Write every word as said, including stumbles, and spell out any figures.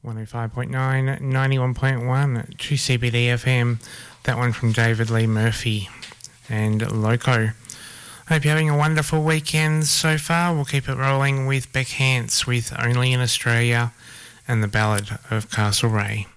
one oh five point nine, ninety-one point one, two C B D F M. That one from David Lee Murphy and Loco. Hope you're having a wonderful weekend so far. We'll keep it rolling with Beck Hance with Only in Australia and the Ballad of Castlereagh.